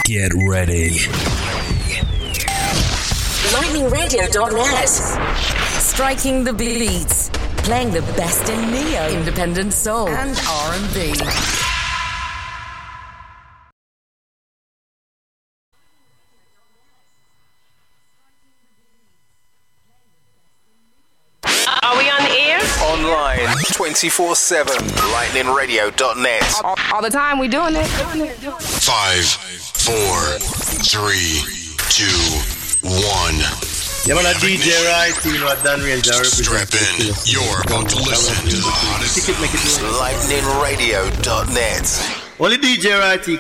Get ready. LightningRadio.net. Striking the beats. Playing the best in neo, independent soul, and R&B. Are we on the air? Online, 24/7, lightningradio.net. All the time we doing it. 5, 4, 3, 2, 1. Yeah, man, a DJ right, you know, Dan Ranger. Strap in. You're about to listen to the hottest. lightningradio.net. Only DJ right,